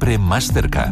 siempre más cerca.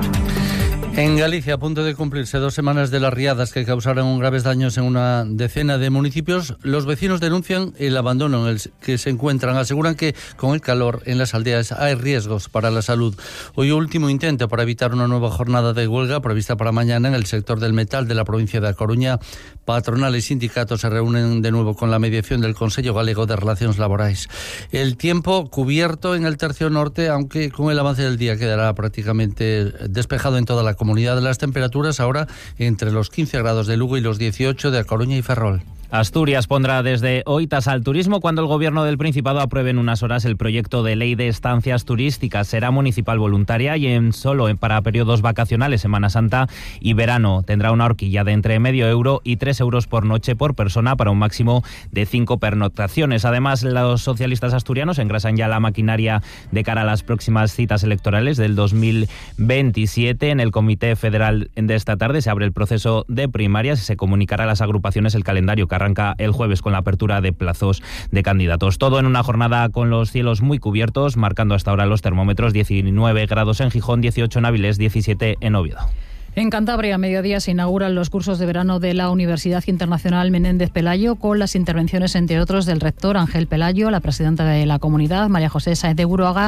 En Galicia, a punto de cumplirse 2 semanas de las riadas que causaron graves daños en una decena de municipios, los vecinos denuncian el abandono en el que se encuentran. Aseguran que con el calor en las aldeas hay riesgos para la salud. Hoy último intento para evitar una nueva jornada de huelga prevista para mañana en el sector del metal de la provincia de A Coruña. Patronal y sindicatos se reúnen de nuevo con la mediación del Consello Galego de Relaciones Laborais. El tiempo cubierto en el tercio norte, aunque con el avance del día quedará prácticamente despejado en toda la comunidad. De las temperaturas ahora entre los 15 grados de Lugo y los 18 de A Coruña y Ferrol. Asturias pondrá desde hoy tasa al turismo cuando el Gobierno del Principado apruebe en unas horas el proyecto de ley de estancias turísticas. Será municipal voluntaria y solo para periodos vacacionales, Semana Santa y verano. Tendrá una horquilla de entre €1 y €3 por noche por persona para un máximo de 5 pernoctaciones. Además, los socialistas asturianos engrasan ya la maquinaria de cara a las próximas citas electorales del 2027. En el Comité Federal de esta tarde se abre el proceso de primarias y se comunicará a las agrupaciones el calendario que arranca el jueves con la apertura de plazos de candidatos. Todo en una jornada con los cielos muy cubiertos, marcando hasta ahora los termómetros: 19 grados en Gijón, 18 en Avilés, 17 en Oviedo. En Cantabria, a mediodía, se inauguran los cursos de verano de la Universidad Internacional Menéndez Pelayo, con las intervenciones, entre otros, del rector Ángel Pelayo, la presidenta de la comunidad, María José Sáenz de Buruaga,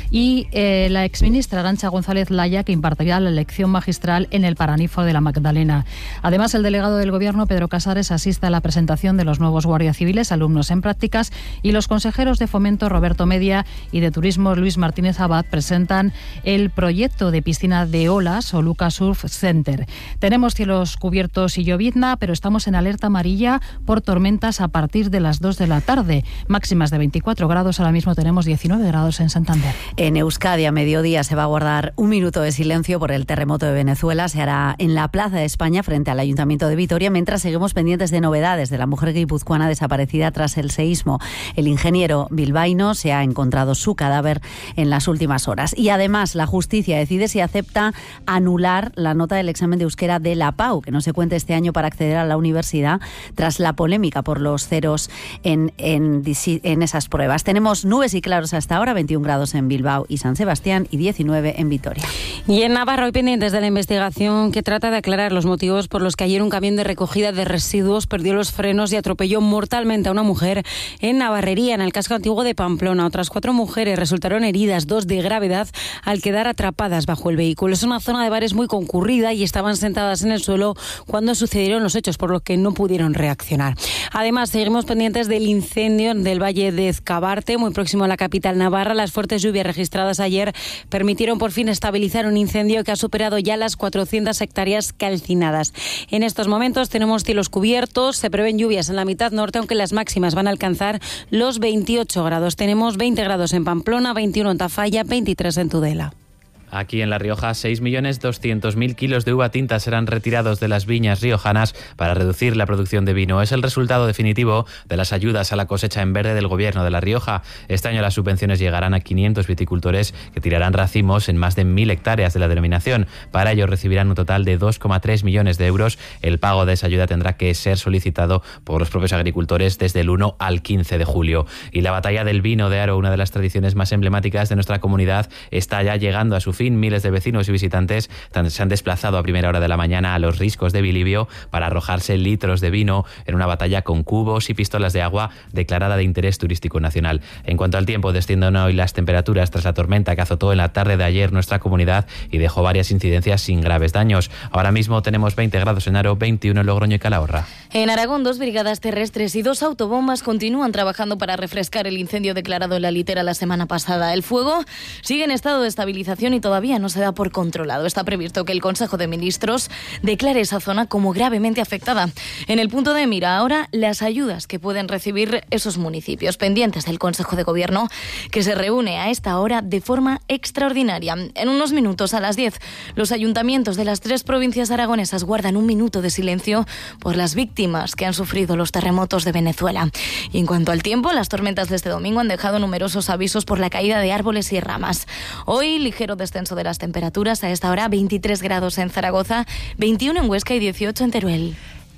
y la exministra Arantxa González Laya, que impartirá la lección magistral en el Paraninfo de la Magdalena. Además, el delegado del Gobierno, Pedro Casares, asiste a la presentación de los nuevos guardias civiles, alumnos en prácticas, y los consejeros de Fomento, Roberto Media, y de Turismo, Luis Martínez Abad, presentan el proyecto de piscina de olas o Luca Surf Center. Tenemos cielos cubiertos y llovizna, pero estamos en alerta amarilla por tormentas a partir de las 2 de la tarde. Máximas de 24 grados, ahora mismo tenemos 19 grados en Santander. En Euskadi, a mediodía, se va a guardar un minuto de silencio por el terremoto de Venezuela. Se hará en la Plaza de España, frente al Ayuntamiento de Vitoria, mientras seguimos pendientes de novedades de la mujer guipuzcoana desaparecida tras el seísmo. El ingeniero bilbaíno se ha encontrado su cadáver en las últimas horas. Y además, la justicia decide si acepta anular la nota del examen de euskera de la PAU, que no se cuente este año para acceder a la universidad, tras la polémica por los ceros en esas pruebas. Tenemos nubes y claros hasta ahora, 21 grados en Bilbao y San Sebastián y 19 en Vitoria. Y en Navarra, hoy pendientes de la investigación que trata de aclarar los motivos por los que ayer un camión de recogida de residuos perdió los frenos y atropelló mortalmente a una mujer en Navarrería, en el casco antiguo de Pamplona. Otras 4 mujeres resultaron heridas, 2 de gravedad, al quedar atrapadas bajo el vehículo. Es una zona de bares muy concurrida y estaban sentadas en el suelo cuando sucedieron los hechos, por lo que no pudieron reaccionar. Además, seguimos pendientes del incendio del Valle de Ezcabarte, muy próximo a la capital navarra. Las fuertes lluvias registradas ayer permitieron por fin estabilizar un incendio que ha superado ya las 400 hectáreas calcinadas. En estos momentos tenemos cielos cubiertos, se prevén lluvias en la mitad norte, aunque las máximas van a alcanzar los 28 grados. Tenemos 20 grados en Pamplona, 21 en Tafalla, 23 en Tudela. Aquí en La Rioja, 6.200.000 kilos de uva tinta serán retirados de las viñas riojanas para reducir la producción de vino. Es el resultado definitivo de las ayudas a la cosecha en verde del Gobierno de La Rioja. Este año las subvenciones llegarán a 500 viticultores que tirarán racimos en más de 1.000 hectáreas de la denominación. Para ello recibirán un total de 2,3 millones de euros. El pago de esa ayuda tendrá que ser solicitado por los propios agricultores desde el 1 al 15 de julio. Y la batalla del vino de Aro, una de las tradiciones más emblemáticas de nuestra comunidad, está ya llegando a su fin. Miles de vecinos y visitantes se han desplazado a primera hora de la mañana a los riscos de Bilibio para arrojarse litros de vino en una batalla con cubos y pistolas de agua declarada de interés turístico nacional. En cuanto al tiempo, descienden hoy las temperaturas tras la tormenta que azotó en la tarde de ayer nuestra comunidad y dejó varias incidencias sin graves daños. Ahora mismo tenemos 20 grados en Aro, 21 en Logroño y Calahorra. En Aragón, 2 brigadas terrestres y 2 autobombas continúan trabajando para refrescar el incendio declarado en la Litera la semana pasada. El fuego sigue en estado de estabilización y todavía no se da por controlado. Está previsto que el Consejo de Ministros declare esa zona como gravemente afectada. En el punto de mira ahora las ayudas que pueden recibir esos municipios, pendientes del Consejo de Gobierno, que se reúne a esta hora de forma extraordinaria. En unos minutos, a las 10, los ayuntamientos de las 3 provincias aragonesas guardan un minuto de silencio por las víctimas que han sufrido los terremotos de Venezuela. Y en cuanto al tiempo, las tormentas de este domingo han dejado numerosos avisos por la caída de árboles y ramas. Hoy, ligero descenso de las temperaturas, a esta hora 23 grados en Zaragoza, 21 en Huesca y 18 en Teruel.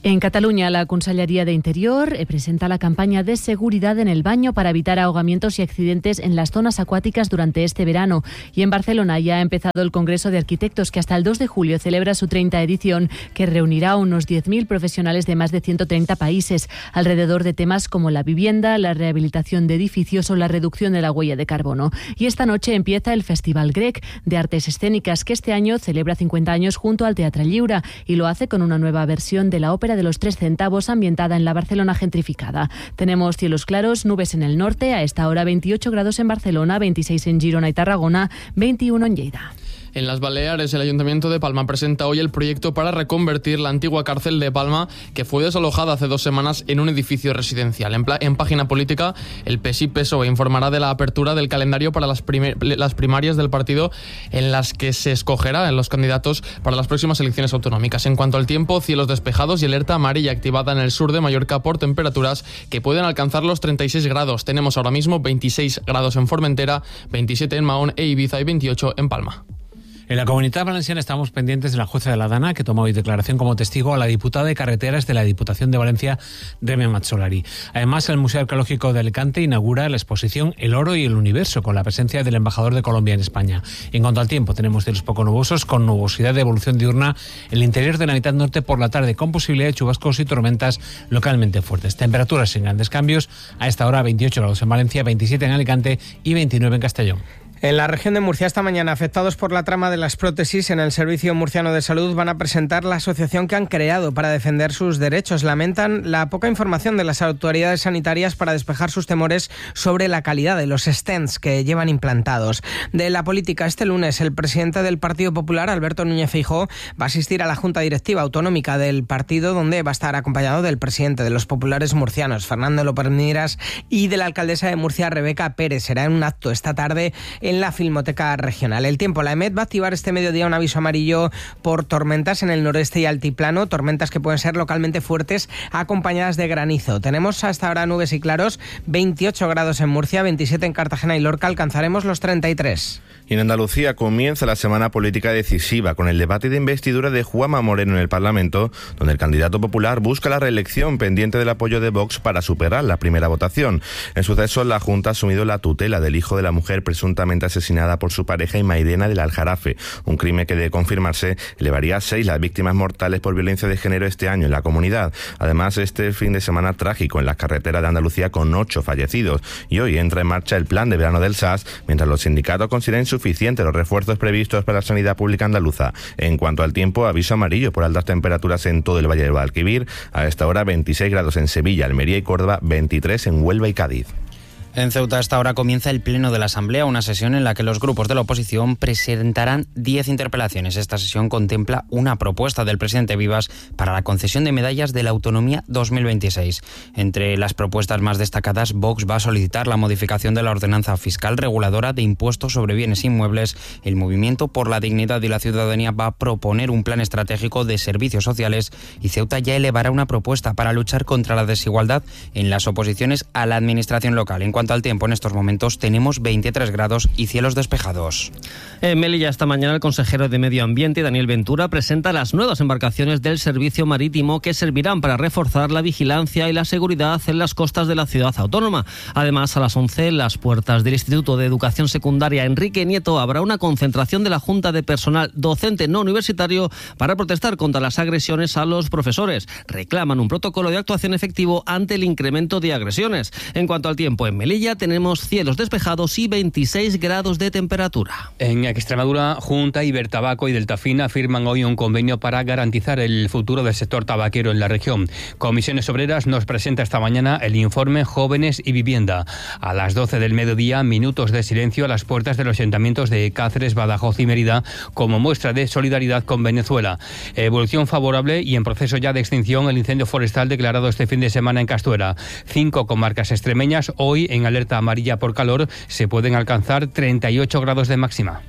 En Cataluña, la Conselleria de Interior presenta la campaña de seguridad en el baño para evitar ahogamientos y accidentes en las zonas acuáticas durante este verano. Y en Barcelona ya ha empezado el Congreso de Arquitectos, que hasta el 2 de julio celebra su 30ª edición, que reunirá a unos 10.000 profesionales de más de 130 países, alrededor de temas como la vivienda, la rehabilitación de edificios o la reducción de la huella de carbono. Y esta noche empieza el Festival Grec de Artes Escénicas, que este año celebra 50 años junto al Teatre Lliure y lo hace con una nueva versión de la ópera de los 3 centavos ambientada en la Barcelona gentrificada. Tenemos cielos claros, nubes en el norte, a esta hora 28 grados en Barcelona, 26 en Girona y Tarragona, 21 en Lleida. En las Baleares, el Ayuntamiento de Palma presenta hoy el proyecto para reconvertir la antigua cárcel de Palma, que fue desalojada hace 2 semanas, en un edificio residencial. En página política, el PSI-PSOE informará de la apertura del calendario para las primarias del partido, en las que se escogerá en los candidatos para las próximas elecciones autonómicas. En cuanto al tiempo, cielos despejados y alerta amarilla activada en el sur de Mallorca por temperaturas que pueden alcanzar los 36 grados. Tenemos ahora mismo 26 grados en Formentera, 27 en Mahón e Ibiza y 28 en Palma. En la Comunitat Valenciana estamos pendientes de la jueza de la Dana, que toma hoy declaración como testigo a la diputada de Carreteras de la Diputación de Valencia, Reme Mazzolari. Además, el Museo Arqueológico de Alicante inaugura la exposición El Oro y el Universo, con la presencia del embajador de Colombia en España. En cuanto al tiempo, tenemos cielos poco nubosos, con nubosidad de evolución diurna en el interior de la mitad norte por la tarde, con posibilidad de chubascos y tormentas localmente fuertes. Temperaturas sin grandes cambios, a esta hora 28 grados en Valencia, 27 en Alicante y 29 en Castellón. En la región de Murcia, esta mañana, afectados por la trama de las prótesis en el Servicio Murciano de Salud van a presentar la asociación que han creado para defender sus derechos. Lamentan la poca información de las autoridades sanitarias para despejar sus temores sobre la calidad de los stents que llevan implantados. De la política, este lunes, el presidente del Partido Popular, Alberto Núñez Feijóo, va a asistir a la Junta Directiva Autonómica del partido, donde va a estar acompañado del presidente de los populares murcianos, Fernando López Miras, y de la alcaldesa de Murcia, Rebeca Pérez. Será en un acto esta tarde en la Filmoteca Regional. El tiempo, la EMET va a activar este mediodía un aviso amarillo por tormentas en el noreste y altiplano, tormentas que pueden ser localmente fuertes acompañadas de granizo. Tenemos hasta ahora nubes y claros, 28 grados en Murcia, 27 en Cartagena y Lorca, alcanzaremos los 33. Y en Andalucía comienza la semana política decisiva con el debate de investidura de Juanma Moreno en el Parlamento, donde el candidato popular busca la reelección pendiente del apoyo de Vox para superar la primera votación. En suceso, la Junta ha asumido la tutela del hijo de la mujer presuntamente asesinada por su pareja Mairena del Aljarafe, un crimen que, de confirmarse, elevaría a 6 las víctimas mortales por violencia de género este año en la comunidad. Además, este fin de semana trágico en las carreteras de Andalucía con 8 fallecidos. Y hoy entra en marcha el plan de verano del SAS, mientras los sindicatos consideran insuficientes los refuerzos previstos para la sanidad pública andaluza. En cuanto al tiempo, aviso amarillo por altas temperaturas en todo el Valle del Guadalquivir. A esta hora 26 grados en Sevilla, Almería y Córdoba, 23 en Huelva y Cádiz. En Ceuta, a esta hora comienza el Pleno de la Asamblea, una sesión en la que los grupos de la oposición presentarán 10 interpelaciones. Esta sesión contempla una propuesta del presidente Vivas para la concesión de medallas de la autonomía 2026. Entre las propuestas más destacadas, Vox va a solicitar la modificación de la ordenanza fiscal reguladora de impuestos sobre bienes inmuebles. El Movimiento por la Dignidad y la Ciudadanía va a proponer un plan estratégico de servicios sociales y Ceuta ya elevará una propuesta para luchar contra la desigualdad en las oposiciones a la administración local. En cuanto al tiempo, en estos momentos tenemos 23 grados y cielos despejados. En Melilla, esta mañana, el consejero de Medio Ambiente, Daniel Ventura, presenta las nuevas embarcaciones del servicio marítimo que servirán para reforzar la vigilancia y la seguridad en las costas de la ciudad autónoma. Además, a las 11, en las puertas del Instituto de Educación Secundaria Enrique Nieto, habrá una concentración de la Junta de Personal Docente No Universitario para protestar contra las agresiones a los profesores. Reclaman un protocolo de actuación efectivo ante el incremento de agresiones. En cuanto al tiempo, en Melilla tenemos cielos despejados y 26 grados de temperatura. En Extremadura, Junta, Ibertabaco y Deltafina firman hoy un convenio para garantizar el futuro del sector tabaquero en la región. Comisiones Obreras nos presenta esta mañana el informe Jóvenes y Vivienda. A las 12 del mediodía, minutos de silencio a las puertas de los ayuntamientos de Cáceres, Badajoz y Mérida como muestra de solidaridad con Venezuela. Evolución favorable y en proceso ya de extinción el incendio forestal declarado este fin de semana en Castuera. 5 comarcas extremeñas hoy en alerta amarilla por calor, se pueden alcanzar 38 grados de máxima.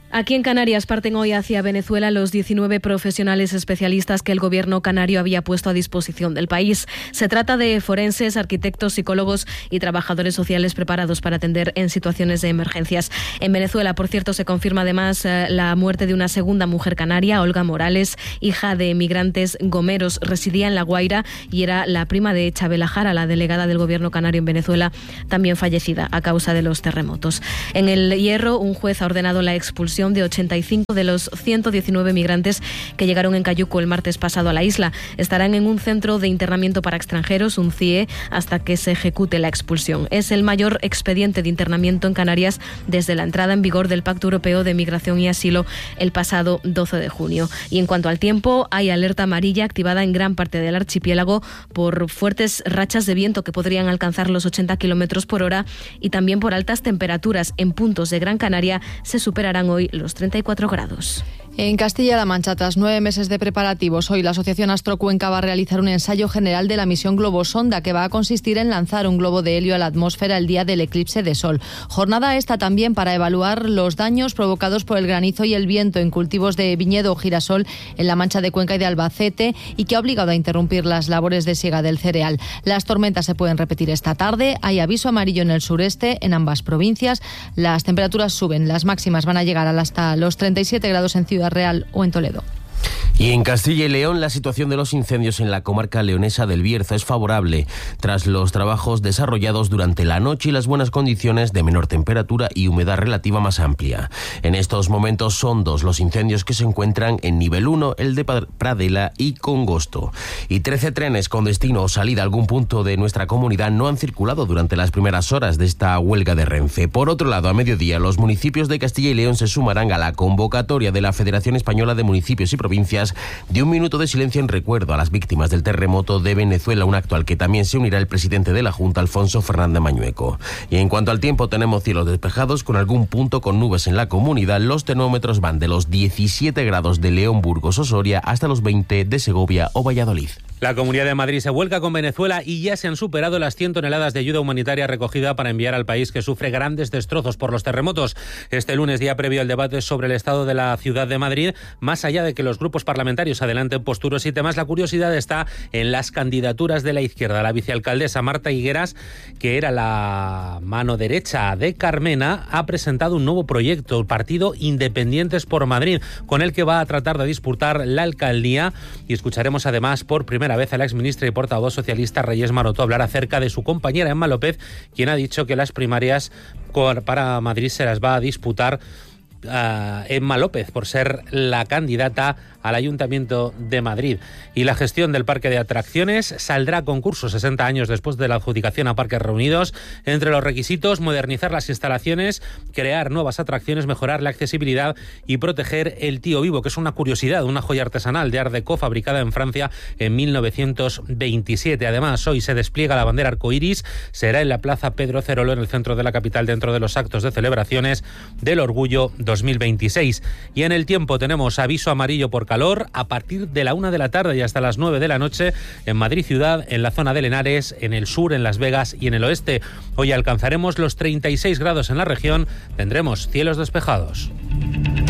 Aquí en Canarias parten hoy hacia Venezuela los 19 profesionales especialistas que el gobierno canario había puesto a disposición del país. Se trata de forenses, arquitectos, psicólogos y trabajadores sociales preparados para atender en situaciones de emergencias. En Venezuela, por cierto, se confirma además la muerte de una segunda mujer canaria, Olga Morales, hija de emigrantes gomeros. Residía en La Guaira y era la prima de Chabela Jara, la delegada del gobierno canario en Venezuela, también fallecida a causa de los terremotos. En El Hierro, un juez ha ordenado la expulsión de 85 de los 119 migrantes que llegaron en Cayuco el martes pasado a la isla. Estarán en un centro de internamiento para extranjeros, un CIE, hasta que se ejecute la expulsión. Es el mayor expediente de internamiento en Canarias desde la entrada en vigor del Pacto Europeo de Migración y Asilo el pasado 12 de junio. Y en cuanto al tiempo, hay alerta amarilla activada en gran parte del archipiélago por fuertes rachas de viento que podrían alcanzar los 80 kilómetros por hora y también por altas temperaturas. En puntos de Gran Canaria se superarán hoy los 34 grados. En Castilla-La Mancha, tras 9 meses de preparativos, hoy la Asociación Astrocuenca va a realizar un ensayo general de la misión Globosonda, que va a consistir en lanzar un globo de helio a la atmósfera el día del eclipse de sol. Jornada esta también para evaluar los daños provocados por el granizo y el viento en cultivos de viñedo o girasol en la Mancha de Cuenca y de Albacete, y que ha obligado a interrumpir las labores de siega del cereal. Las tormentas se pueden repetir esta tarde. Hay aviso amarillo en el sureste, en ambas provincias. Las temperaturas suben, las máximas van a llegar hasta los 37 grados en Ciudad Real o en Toledo. Y en Castilla y León, la situación de los incendios en la comarca leonesa del Bierzo es favorable, tras los trabajos desarrollados durante la noche y las buenas condiciones de menor temperatura y humedad relativa más amplia. En estos momentos son 2 los incendios que se encuentran en nivel 1, el de Pradela y Congosto. Y 13 trenes con destino o salida a algún punto de nuestra comunidad no han circulado durante las primeras horas de esta huelga de Renfe. Por otro lado, a mediodía, los municipios de Castilla y León se sumarán a la convocatoria de la Federación Española de Municipios y Provincias de un minuto de silencio en recuerdo a las víctimas del terremoto de Venezuela, un acto al que también se unirá el presidente de la Junta, Alfonso Fernández Mañueco. Y en cuanto al tiempo, tenemos cielos despejados con algún punto con nubes en la comunidad. Los termómetros van de los 17 grados de León, Burgos o Soria hasta los 20 de Segovia o Valladolid. La Comunidad de Madrid se vuelca con Venezuela y ya se han superado las 100 toneladas de ayuda humanitaria recogida para enviar al país que sufre grandes destrozos por los terremotos. Este lunes, día previo al debate sobre el estado de la ciudad de Madrid, más allá de que los grupos parlamentarios adelanten posturas y temas, la curiosidad está en las candidaturas de la izquierda. La vicealcaldesa Marta Higueras, que era la mano derecha de Carmena, ha presentado un nuevo proyecto, el Partido Independientes por Madrid, con el que va a tratar de disputar la alcaldía. Y escucharemos además por primera vez a la exministra y portavoz socialista Reyes Maroto hablar acerca de su compañera Emma López, quien ha dicho que las primarias para Madrid se las va a disputar Emma López por ser la candidata al Ayuntamiento de Madrid. Y la gestión del parque de atracciones saldrá a concurso 60 años después de la adjudicación a Parques Reunidos. Entre los requisitos, modernizar las instalaciones, crear nuevas atracciones, mejorar la accesibilidad y proteger el tío vivo, que es una curiosidad, una joya artesanal de Art Deco fabricada en Francia en 1927. Además, hoy se despliega la bandera arcoíris. Será en la Plaza Pedro Cerolo, en el centro de la capital, dentro de los actos de celebraciones del Orgullo 2026. Y en el tiempo tenemos aviso amarillo por calor a partir de la 1 de la tarde y hasta las 9 de la noche en Madrid ciudad, en la zona de Henares, en el sur, en Las Vegas y en el oeste. Hoy alcanzaremos los 36 grados en la región, tendremos cielos despejados.